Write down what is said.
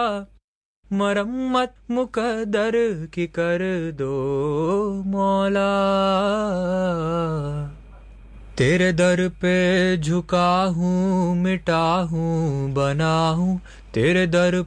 मरम्मत मुकद्दर की कर दो मौला। तेरे दर पे झुका हूँ, मिटा हूँ, बना हूँ, तेरे दर